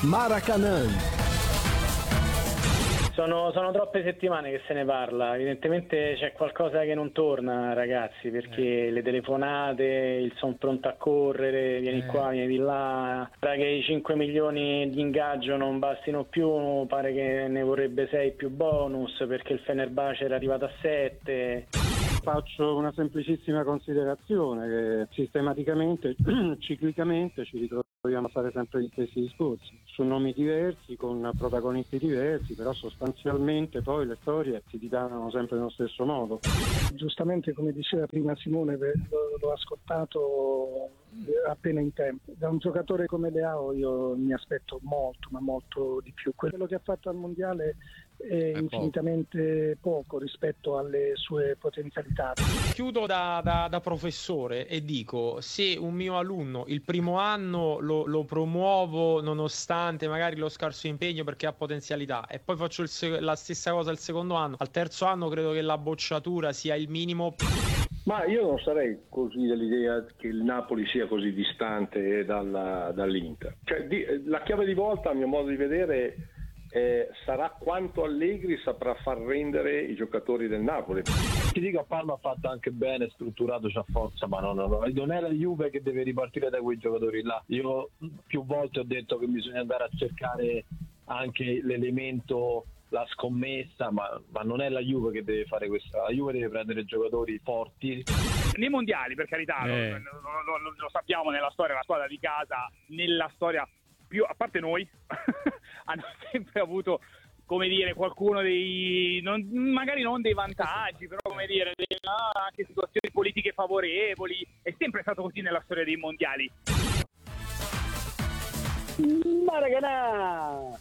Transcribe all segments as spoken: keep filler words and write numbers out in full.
Maracanã. Sono, sono troppe settimane che se ne parla, evidentemente c'è qualcosa che non torna, ragazzi, perché eh. le telefonate, il son pronto a correre, vieni eh. qua, vieni di là, pare che i cinque milioni di ingaggio non bastino più, pare che ne vorrebbe sei più bonus perché il Fenerbahce era arrivato a sette. Faccio una semplicissima considerazione, che sistematicamente, ciclicamente ci ritroviamo a fare sempre gli stessi discorsi, su nomi diversi, con protagonisti diversi, però sostanzialmente poi le storie si dipanano sempre nello stesso modo. Giustamente, come diceva prima Simone, l'ho ascoltato appena in tempo. Da un giocatore come Leao io mi aspetto molto, ma molto di più. Quello che ha fatto al Mondiale è, è infinitamente poco. poco rispetto alle sue potenzialità. Chiudo da, da, da professore e dico: se un mio alunno il primo anno lo, lo promuovo nonostante magari lo scarso impegno perché ha potenzialità, e poi faccio il sec- la stessa cosa il secondo anno, al terzo anno credo che la bocciatura sia il minimo. Ma io non sarei così dell'idea che il Napoli sia così distante dalla, dall'Inter. Cioè, di, la chiave di volta, a mio modo di vedere, eh, sarà quanto Allegri saprà far rendere i giocatori del Napoli. Ti dico, a Parma ha fatto anche bene, strutturato, c'ha forza, ma no, no, no. Non è la Juve che deve ripartire da quei giocatori là. Io più volte ho detto che bisogna andare a cercare anche l'elemento, la scommessa, ma, ma non è la Juve che deve fare questo. La Juve deve prendere giocatori forti. Nei mondiali, per carità, eh. lo, lo, lo, lo sappiamo, nella storia, la squadra di casa, nella storia più, a parte noi, hanno sempre avuto, come dire, qualcuno dei, non, magari non dei vantaggi, però come dire, dei, ah, anche situazioni politiche favorevoli. È sempre stato così nella storia dei mondiali. Maracanã!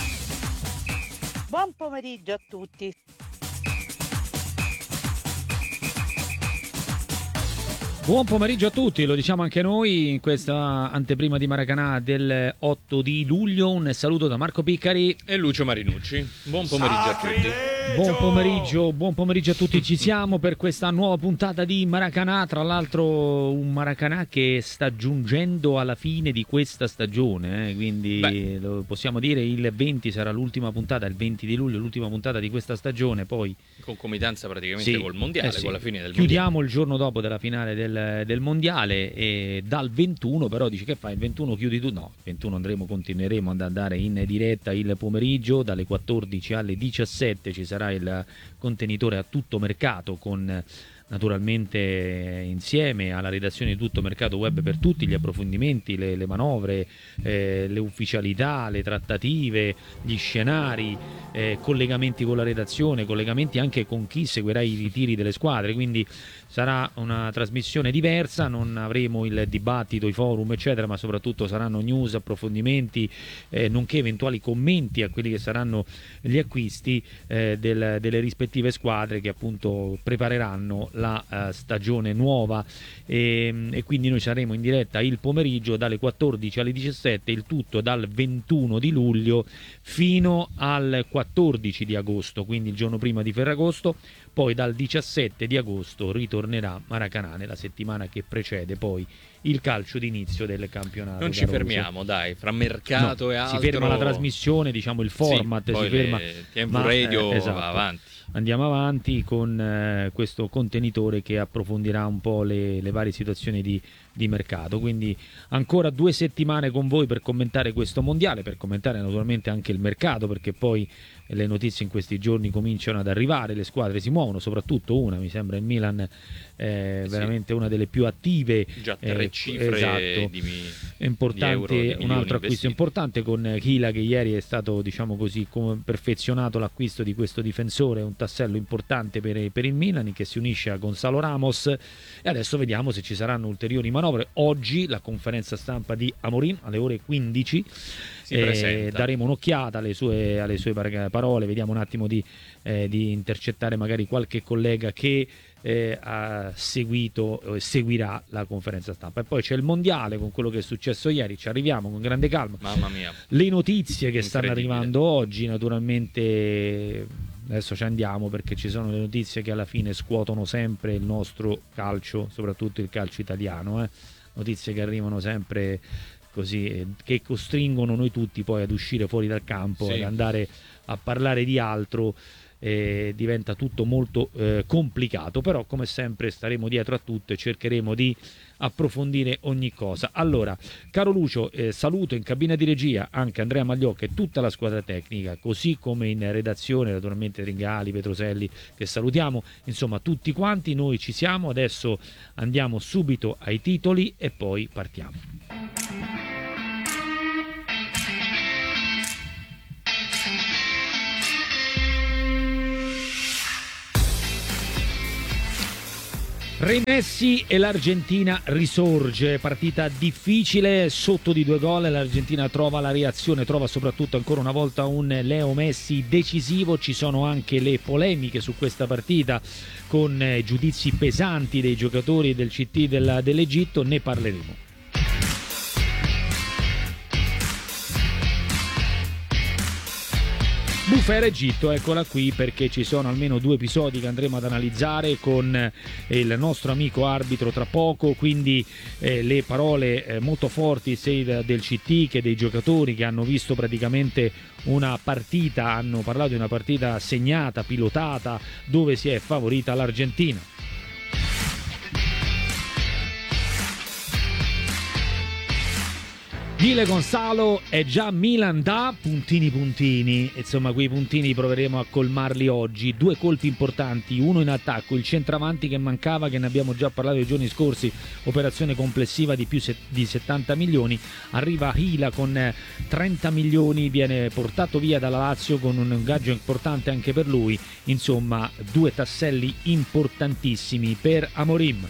Buon pomeriggio a tutti. Buon pomeriggio a tutti, lo diciamo anche noi in questa anteprima di Maracanã del otto di luglio. Un saluto da Marco Piccari e Lucio Marinucci. Buon pomeriggio a tutti. Buon pomeriggio, buon pomeriggio a tutti, ci siamo per questa nuova puntata di Maracanã, tra l'altro un Maracanã che sta giungendo alla fine di questa stagione, eh? Quindi Beh. lo possiamo dire, il venti sarà l'ultima puntata, il venti di luglio l'ultima puntata di questa stagione, poi concomitanza praticamente sì, col mondiale, eh sì. con la fine del chiudiamo mondiale. Il giorno dopo della finale del, del mondiale, e dal ventuno però dici che fai, il ventuno chiudi tu? No, il ventuno andremo, continueremo ad andare in diretta il pomeriggio dalle quattordici alle diciassette, ci sarà il contenitore a tutto mercato con naturalmente insieme alla redazione di Tutto Mercato Web per tutti gli approfondimenti, le, le manovre, eh, le ufficialità, le trattative, gli scenari, eh, collegamenti con la redazione, collegamenti anche con chi seguirà i ritiri delle squadre, quindi sarà una trasmissione diversa, non avremo il dibattito, i forum eccetera, ma soprattutto saranno news, approfondimenti, eh, nonché eventuali commenti a quelli che saranno gli acquisti eh, del, delle rispettive squadre che appunto prepareranno la uh, stagione nuova, e, e quindi noi saremo in diretta il pomeriggio dalle quattordici alle diciassette, il tutto dal ventuno di luglio fino al quattordici di agosto, quindi il giorno prima di Ferragosto. Poi dal diciassette di agosto ritornerà Maracanã nella settimana che precede poi il calcio d'inizio del campionato. Non ci fermiamo, dai, fra mercato no, e altro. Si ferma la trasmissione, diciamo il format, sì, si poi ferma. T V Radio eh, esatto. va avanti. Andiamo avanti con eh, questo contenitore che approfondirà un po' le, le varie situazioni di, di mercato, quindi ancora due settimane con voi per commentare questo mondiale, per commentare naturalmente anche il mercato, perché poi le notizie in questi giorni cominciano ad arrivare, le squadre si muovono, soprattutto una, mi sembra il Milan, eh, sì. veramente una delle più attive, già tre eh, cifre esatto, di, mi, importante, di euro, di un altro acquisto investiti. importante con Chila, che ieri è stato, diciamo così, come perfezionato l'acquisto di questo difensore, un tassello importante per, per il Milan, che si unisce a Gonzalo Ramos, e adesso vediamo se ci saranno ulteriori manovre. Oggi la conferenza stampa di Amorim alle ore quindici, eh, daremo un'occhiata alle sue, alle sue parole, vediamo un attimo di, eh, di intercettare magari qualche collega che eh, ha seguito e eh, seguirà la conferenza stampa, e poi c'è il mondiale con quello che è successo ieri, ci arriviamo con grande calma. Mamma mia, le notizie che stanno arrivando oggi, naturalmente adesso ci andiamo perché ci sono le notizie che alla fine scuotono sempre il nostro calcio, soprattutto il calcio italiano, eh. Notizie che arrivano sempre così, eh, che costringono noi tutti poi ad uscire fuori dal campo, sì. ad andare a parlare di altro. Eh, diventa tutto molto eh, complicato, però come sempre staremo dietro a tutto e cercheremo di approfondire ogni cosa. Allora, caro Lucio, eh, saluto in cabina di regia anche Andrea Magliocca e tutta la squadra tecnica, così come in redazione naturalmente Ringali, Petroselli, che salutiamo, insomma tutti quanti. Noi ci siamo, adesso andiamo subito ai titoli e poi partiamo. Rimessi e l'Argentina risorge, partita difficile, sotto di due gol, l'Argentina trova la reazione, trova soprattutto ancora una volta un Leo Messi decisivo. Ci sono anche le polemiche su questa partita con eh, giudizi pesanti dei giocatori del C T del, dell'Egitto, ne parleremo. Bufera Egitto, eccola qui, perché ci sono almeno due episodi che andremo ad analizzare con il nostro amico arbitro tra poco, quindi eh, le parole eh, molto forti sia del C T che dei giocatori che hanno visto praticamente una partita, hanno parlato di una partita segnata, pilotata, dove si è favorita l'Argentina. Gile Gonzalo è già Milan da puntini puntini, insomma quei puntini proveremo a colmarli oggi. Due colpi importanti, uno in attacco, il centravanti che mancava, che ne abbiamo già parlato i giorni scorsi, operazione complessiva di più di settanta milioni, arriva Hila con trenta milioni, viene portato via dalla Lazio con un ingaggio importante anche per lui, insomma due tasselli importantissimi per Amorim.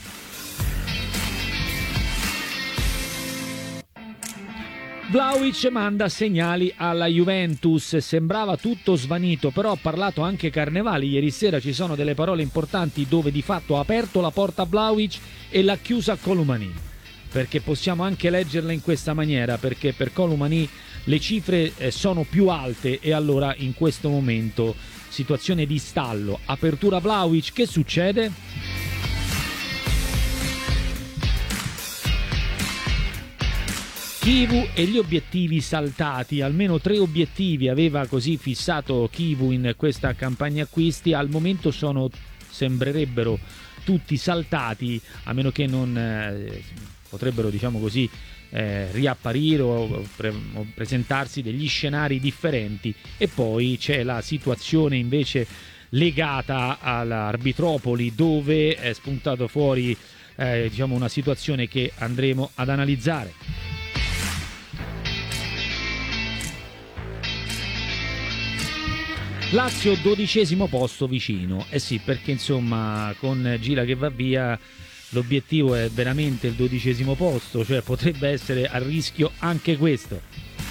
Vlahovic manda segnali alla Juventus, sembrava tutto svanito, però ha parlato anche Carnevali ieri sera, ci sono delle parole importanti dove di fatto ha aperto la porta a Vlahovic e l'ha chiusa a Colomani, perché possiamo anche leggerla in questa maniera, perché per Colomani le cifre sono più alte e allora in questo momento situazione di stallo, apertura Vlahovic, che succede? Chivu e gli obiettivi saltati, almeno tre obiettivi aveva così fissato Chivu in questa campagna acquisti, al momento sono, sembrerebbero tutti saltati, a meno che non eh, potrebbero, diciamo così, eh, riapparire o, pre- o presentarsi degli scenari differenti. E poi c'è la situazione invece legata all'Arbitropoli, dove è spuntato fuori eh, diciamo una situazione che andremo ad analizzare. Lazio dodicesimo posto vicino, eh sì, perché insomma con Gila che va via l'obiettivo è veramente il dodicesimo posto, cioè potrebbe essere a rischio anche questo.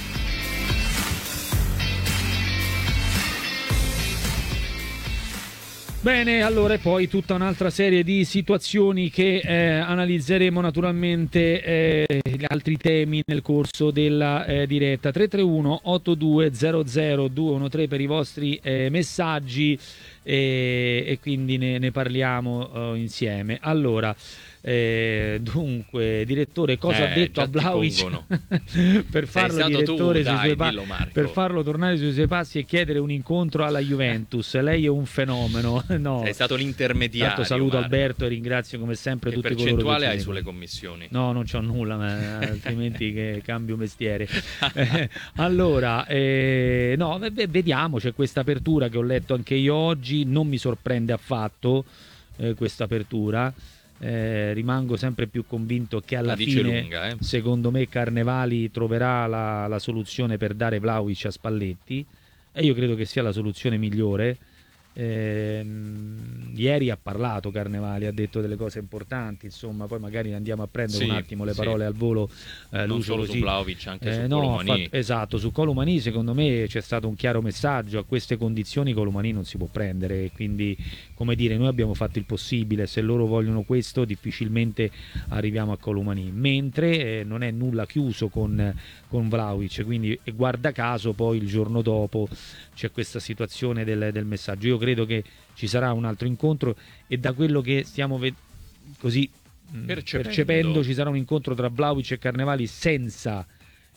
Bene, allora e poi tutta un'altra serie di situazioni che eh, analizzeremo naturalmente, eh, altri temi nel corso della eh, diretta. Tre tre uno otto due zero zero due uno tre per i vostri eh, messaggi e, e quindi ne, ne parliamo eh, insieme. Allora, eh, dunque, direttore, cosa eh, ha detto a Vlahovic per farlo direttore tu, dai, pa- per farlo tornare sui suoi passi e chiedere un incontro alla Juventus? Lei è un fenomeno. No. Sei stato l'intermediario. Tanto saluto Marco. Alberto e ringrazio come sempre che tutti coloro che percentuale hai ci sulle commissioni? No, non c'ho nulla, ma altrimenti che cambio mestiere. Eh, allora, eh, no, vediamo, c'è questa apertura che ho letto anche io oggi, non mi sorprende affatto eh, questa apertura. Eh, rimango sempre più convinto che alla fine lunga, eh. secondo me Carnevali troverà la, la soluzione per dare Vlahovic a Spalletti e io credo che sia la soluzione migliore. Eh, ieri ha parlato Carnevali, ha detto delle cose importanti, insomma, poi magari andiamo a prendere sì, un attimo le sì. parole al volo. Eh, non Lucio, solo così. su Vlahovic, anche eh, su no, Colomani. fatto, esatto, su Colomani secondo me c'è stato un chiaro messaggio: a queste condizioni Colomani non si può prendere, quindi come dire, noi abbiamo fatto il possibile, se loro vogliono questo difficilmente arriviamo a Colomani, mentre eh, non è nulla chiuso con, con Vlahovic, quindi e guarda caso poi il giorno dopo c'è questa situazione del, del messaggio. Io credo che ci sarà un altro incontro e da quello che stiamo ved- così percependo. percependo ci sarà un incontro tra Vlahovic e Carnevali senza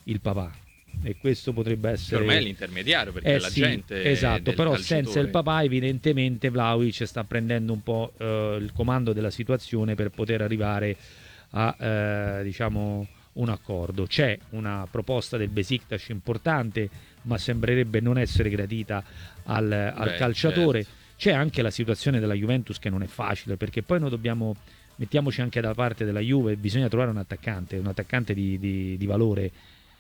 il papà. E questo potrebbe essere ormai è l'intermediario, perché eh la sì, gente esatto, però calciatore. senza il papà evidentemente Vlahovic sta prendendo un po' eh, il comando della situazione per poter arrivare a eh, diciamo un accordo. C'è una proposta del Besiktas importante, ma sembrerebbe non essere gradita al, al Beh, calciatore. certo. C'è anche la situazione della Juventus, che non è facile, perché poi noi dobbiamo, mettiamoci anche da parte della Juve, bisogna trovare un attaccante, un attaccante di, di, di valore.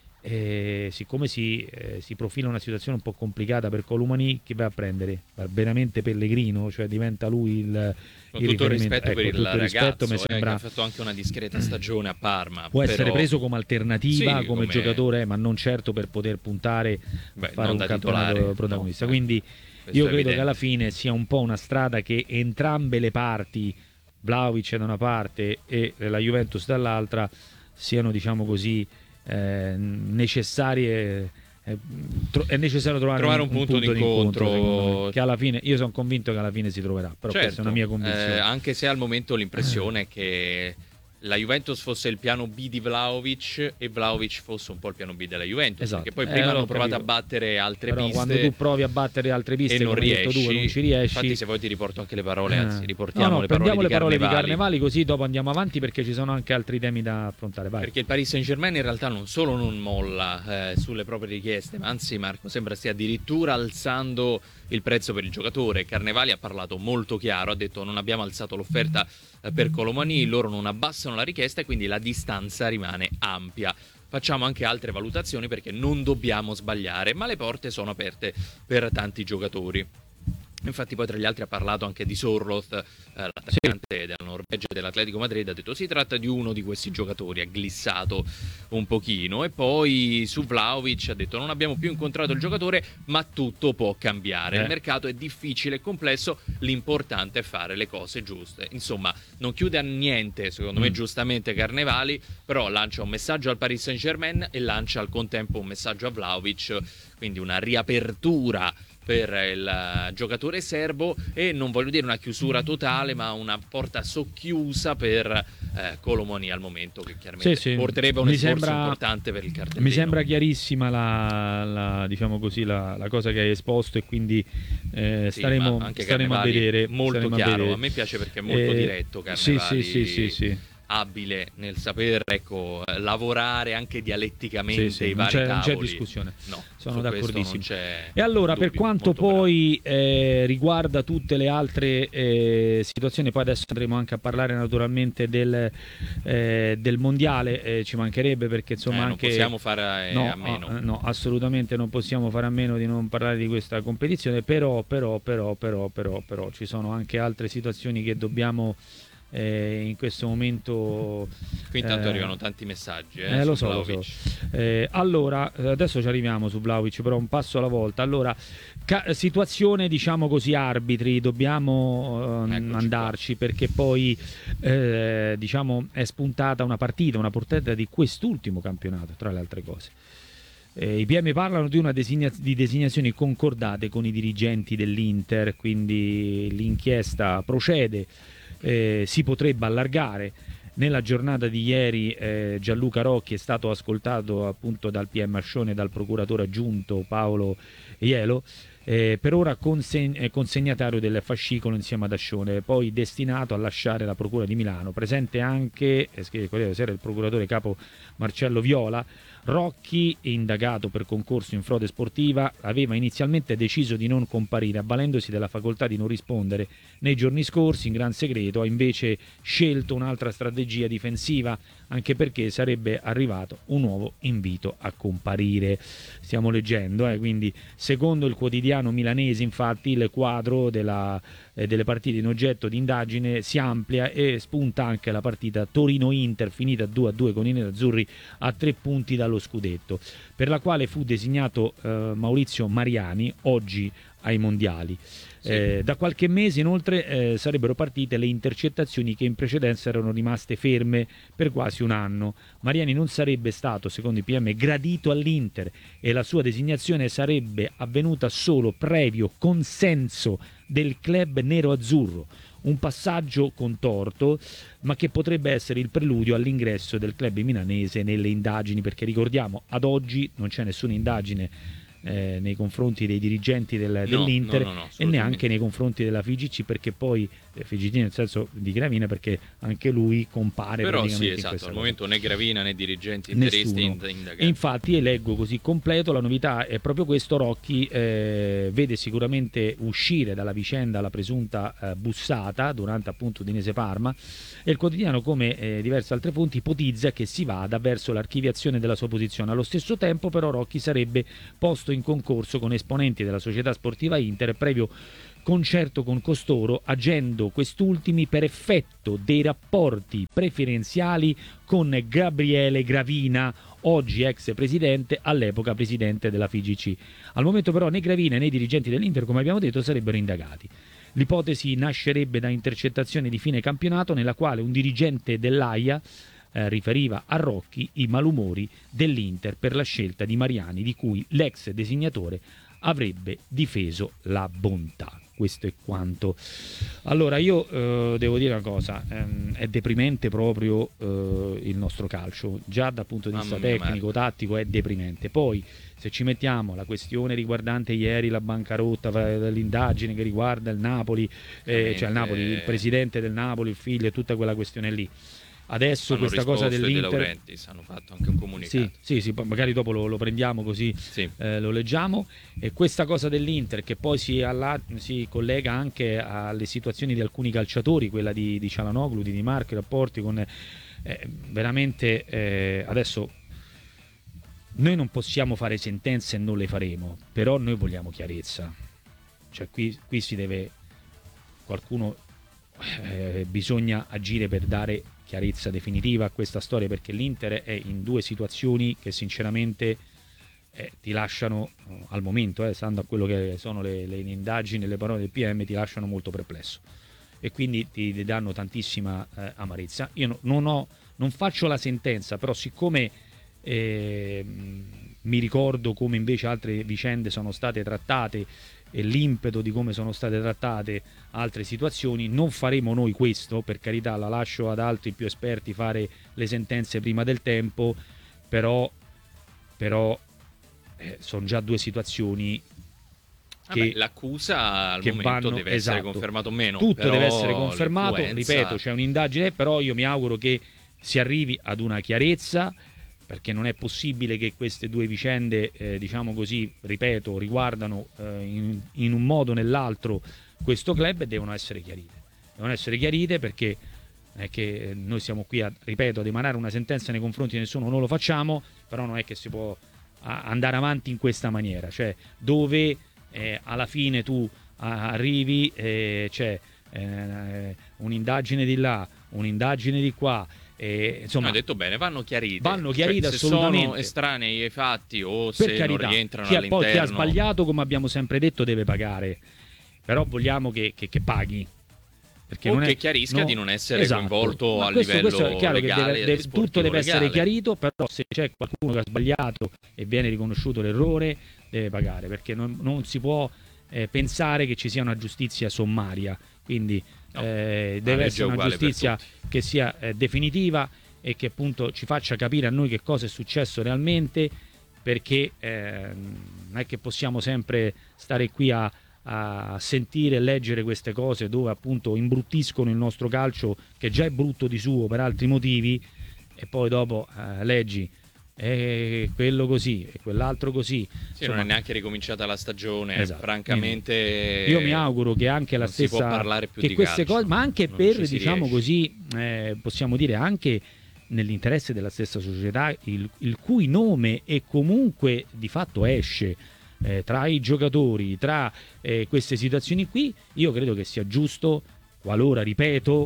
E siccome si, eh, si profila una situazione un po' complicata per Colomani, chi va a prendere? Veramente Pellegrino, cioè diventa lui il, con il tutto il riferimento. rispetto per ecco, il tutto il ragazzo, rispetto, mi eh, sembra... che ha fatto anche una discreta stagione a Parma. Può però... essere preso come alternativa, sì, come, come giocatore, ma non certo per poter puntare Beh, a fare non un da campionato titolare, protagonista. no. Quindi Questo io è credo evidente. che alla fine sia un po' una strada che entrambe le parti, Vlahovic da una parte e la Juventus dall'altra, siano, diciamo così, eh, necessarie. È, è necessario trovare, trovare un, un punto, un punto d'incontro, d'incontro, che alla fine, io sono convinto che alla fine si troverà, però certo, questa è una mia convinzione. eh, anche se al momento l'impressione è che la Juventus fosse il piano B di Vlahovic e Vlahovic fosse un po' il piano B della Juventus, Esatto. perché poi Eh, prima l'ho hanno provato capito. a battere altre Però piste, quando tu provi a battere altre piste e non come hai detto riesci, tu, non ci riesci. infatti se vuoi ti riporto anche le parole, Eh. anzi riportiamo no, no, le prendiamo parole, le parole di, di Carnevali, Carnevali, così dopo andiamo avanti, perché ci sono anche altri temi da affrontare. Vai. perché il Paris Saint-Germain in realtà non solo non molla eh, sulle proprie richieste, ma anzi Marco sembra stia addirittura alzando il prezzo per il giocatore. Carnevali ha parlato molto chiaro, ha detto non abbiamo alzato l'offerta eh, per Colomani, loro non abbassano la richiesta e quindi la distanza rimane ampia. Facciamo anche altre valutazioni perché non dobbiamo sbagliare, ma le porte sono aperte per tanti giocatori. Infatti poi tra gli altri ha parlato anche di Sorloth, eh, l'attaccante della Norvegia e dell'Atletico Madrid, ha detto si tratta di uno di questi giocatori, ha glissato un pochino. E poi su Vlahovic ha detto non abbiamo più incontrato il giocatore, ma tutto può cambiare, Eh. il mercato è difficile e complesso, l'importante è fare le cose giuste. Insomma, non chiude a niente secondo Mm. me giustamente Carnevali, però lancia un messaggio al Paris Saint-Germain e lancia al contempo un messaggio a Vlahovic, quindi una riapertura per il giocatore serbo, e non voglio dire una chiusura totale, ma una porta socchiusa per eh, Colomani al momento, che chiaramente Sì, sì. porterebbe un Mi sforzo sembra- importante per il cartellino. Mi sembra chiarissima la, la, diciamo così, la, la cosa che hai esposto, e quindi eh, Sì, staremo, ma anche staremo a Carnevali vedere. molto staremo chiaro, a, vedere. a me piace perché è molto Eh, diretto sì, Carnevali, sì, sì, sì, sì. abile nel saper ecco, lavorare anche dialetticamente Sì, sì, i non vari c'è- non c'è tavoli. discussione. No, Sono su questo d'accordissimo. non c'è E allora, per dubbio, quanto molto bravo. poi eh, riguarda tutte le altre eh, situazioni, poi adesso andremo anche a parlare naturalmente del, eh, del mondiale, eh, ci mancherebbe, perché insomma Eh, non anche possiamo fare eh, no, a meno. eh, no, assolutamente non possiamo fare a meno di non parlare di questa competizione, però però però però però però ci sono anche altre situazioni che dobbiamo eh, in questo momento. Qui intanto eh, arrivano tanti messaggi eh, eh, lo su so, lo Vlahovic. so. Eh, allora, eh, adesso ci arriviamo su Vlahovic, però un passo alla volta. Allora, ca- situazione diciamo così arbitri, dobbiamo ehm, Eccoci andarci, perché poi eh, diciamo è spuntata una partita, una portata di quest'ultimo campionato, tra le altre cose. Eh, I P M parlano di una designa- di designazioni concordate con i dirigenti dell'Inter, quindi l'inchiesta procede, eh, si potrebbe allargare. Nella giornata di ieri eh, Gianluca Rocchi è stato ascoltato appunto dal P M Ascione e dal procuratore aggiunto Paolo Ielo, eh, per ora conseg- eh, consegnatario del fascicolo insieme ad Ascione, poi destinato a lasciare la Procura di Milano. Presente anche, eh, scrive il Corriere della Sera, il procuratore capo Marcello Viola. Rocchi, indagato per concorso in frode sportiva, aveva inizialmente deciso di non comparire, avvalendosi della facoltà di non rispondere. Nei giorni scorsi, in gran segreto, ha invece scelto un'altra strategia difensiva, anche perché sarebbe arrivato un nuovo invito a comparire. Stiamo leggendo, eh, quindi secondo il quotidiano milanese, infatti, il quadro della, eh, delle partite in oggetto di indagine si amplia e spunta anche la partita Torino-Inter, finita due a due con i nerazzurri a tre punti dallo scudetto, per la quale fu designato eh, Maurizio Mariani, oggi ai mondiali. Sì. Eh, da qualche mese inoltre eh, sarebbero partite le intercettazioni che in precedenza erano rimaste ferme per quasi un anno. Mariani non sarebbe stato, secondo i P M, gradito all'Inter e la sua designazione sarebbe avvenuta solo previo consenso del club nero-azzurro. un passaggio contorto, ma che potrebbe essere il preludio all'ingresso del club milanese nelle indagini, perché ricordiamo, ad oggi non c'è nessuna indagine eh, nei confronti dei dirigenti del, No, dell'Inter no, no, no, e neanche nei confronti della F I G C, perché poi eh, F I G C nel senso di Gravina, perché anche lui compare Però praticamente sì, in esatto, questa al cosa. momento né Gravina né dirigenti interisti Nessuno. indagati. E infatti leggo così completo, la novità è proprio questo: Rocchi eh, vede sicuramente uscire dalla vicenda la presunta eh, bussata durante appunto Udinese Parma, e il quotidiano, come eh, diverse altre fonti, ipotizza che si vada verso l'archiviazione della sua posizione. Allo stesso tempo però Rocchi sarebbe posto in concorso con esponenti della società sportiva Inter previo concerto con costoro, agendo quest'ultimi per effetto dei rapporti preferenziali con Gabriele Gravina, oggi ex presidente, all'epoca presidente della F I G C. Al momento però né Gravina né i dirigenti dell'Inter, come abbiamo detto, sarebbero indagati. L'ipotesi nascerebbe da intercettazione di fine campionato nella quale un dirigente dell'Aia eh, riferiva a Rocchi i malumori dell'Inter per la scelta di Mariani, di cui l'ex designatore avrebbe difeso la bontà. Questo è quanto. Allora io eh, devo dire una cosa, ehm, è deprimente proprio eh, il nostro calcio, già dal punto di vista Mamma mia, tecnico, Marco. tattico è deprimente. Poi se ci mettiamo la questione riguardante ieri la bancarotta, l'indagine che riguarda il Napoli, eh, cioè il Napoli, il presidente del Napoli, il figlio e tutta quella questione lì. Adesso Hanno questa cosa risposto i De dell'Inter, Laurentiis, hanno fatto anche un comunicato. sì, sì, sì, poi magari dopo lo, lo prendiamo così Sì. eh, lo leggiamo. E questa cosa dell'Inter che poi si, alla, si collega anche alle situazioni di alcuni calciatori, quella di, di Cialanoglu, di Di Marco, i rapporti con eh, veramente eh, adesso noi non possiamo fare sentenze e non le faremo, però noi vogliamo chiarezza, cioè qui, qui si deve qualcuno eh, bisogna agire per dare chiarezza definitiva a questa storia, perché l'Inter è in due situazioni che sinceramente eh, ti lasciano eh, al momento, eh, stando a quello che sono le, le indagini e le parole del P M, ti lasciano molto perplesso e quindi ti, ti danno tantissima eh, amarezza. Io no, non, ho, non faccio la sentenza, però siccome eh, mi ricordo come invece altre vicende sono state trattate e l'impeto di come sono state trattate altre situazioni, non faremo noi questo, per carità, la lascio ad altri più esperti fare le sentenze prima del tempo, però, però eh, sono già due situazioni che Vabbè, l'accusa al che momento vanno, deve essere esatto, confermato o meno. tutto però deve essere confermato, l'influenza- ripeto, c'è un'indagine, però io mi auguro che si arrivi ad una chiarezza, perché non è possibile che queste due vicende, eh, diciamo così, ripeto, riguardano eh, in, in un modo o nell'altro questo club, e devono essere chiarite. Devono essere chiarite perché è che noi siamo qui, a, ripeto, ad emanare una sentenza nei confronti di nessuno, non lo facciamo, però non è che si può a, andare avanti in questa maniera, cioè dove eh, alla fine tu a, arrivi, eh, c'è eh, un'indagine di là, un'indagine di qua, e, insomma, ha detto bene, vanno chiarite. Vanno chiarite, cioè, se assolutamente. sono estranei ai fatti o per se carità, non rientrano chi ha, all'interno. poi chi ha sbagliato, come abbiamo sempre detto, deve pagare, però vogliamo che, che, che paghi, perché o non che è, chiarisca no, di non essere esatto. coinvolto Ma a questo, livello questo è chiaro legale, che deve, deve, sportivo tutto deve essere legale. chiarito, però se c'è qualcuno che ha sbagliato e viene riconosciuto l'errore deve pagare, perché non, non si può eh, pensare che ci sia una giustizia sommaria, quindi No, eh, la deve legge è essere una uguale per giustizia tutti. che sia eh, definitiva e che appunto ci faccia capire a noi che cosa è successo realmente, perché eh, non è che possiamo sempre stare qui a, a sentire e leggere queste cose dove appunto imbruttiscono il nostro calcio, che già è brutto di suo per altri motivi, e poi dopo eh, leggi e quello così e quell'altro così. Sì, Insomma, non è neanche ricominciata la stagione, esatto. francamente. Io mi auguro che anche la non si stessa può parlare più che di queste calcio, cose, ma anche non per, ci si diciamo riesce. così, eh, possiamo dire anche nell'interesse della stessa società, il, il cui nome e comunque di fatto esce eh, tra i giocatori, tra eh, queste situazioni qui, io credo che sia giusto, qualora, ripeto,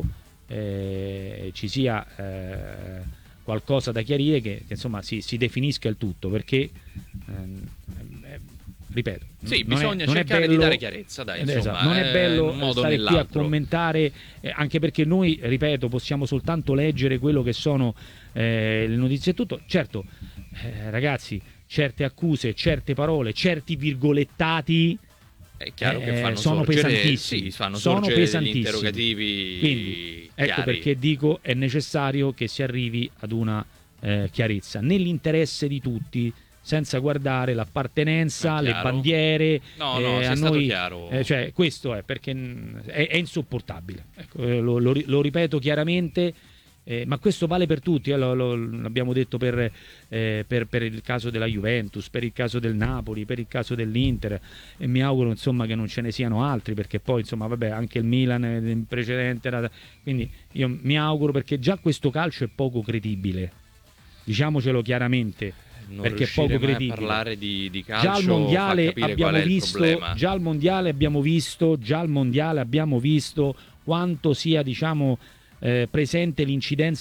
eh, ci sia eh, qualcosa da chiarire, che, che insomma si, si definisca il tutto, perché ehm, eh, ripeto, Sì, non bisogna è, non cercare è bello, di dare chiarezza, dai, esatto, insomma, non è eh, bello in un modo o stare qui a nell'altro. commentare, eh, anche perché noi, ripeto, possiamo soltanto leggere quello che sono eh, le notizie e tutto. Certo, eh, ragazzi, certe accuse, certe parole, certi virgolettati È chiaro che eh, fanno sono sorgere, pesantissimi, sì, fanno sono sorgere degli pesantissimi. interrogativi. Quindi ecco chiari. perché dico è necessario che si arrivi ad una eh, chiarezza nell'interesse di tutti, senza guardare l'appartenenza, le bandiere. No, no, eh, sei a stato noi, chiaro. eh, cioè, questo è perché mh, è, è insopportabile. Ecco, eh, lo, lo, lo ripeto chiaramente. Eh, ma questo vale per tutti, eh, lo, lo, l'abbiamo detto per, eh, per, per il caso della Juventus, per il caso del Napoli, per il caso dell'Inter, e mi auguro insomma che non ce ne siano altri, perché poi insomma vabbè anche il Milan in precedente era... quindi io mi auguro, perché già questo calcio è poco credibile, diciamocelo chiaramente, Non perché è poco riuscire mai a credibile. parlare di, di calcio Già al mondiale fa capire abbiamo qual è il visto, problema. già al mondiale abbiamo visto, già al mondiale abbiamo visto quanto sia diciamo eh, presente l'incidenza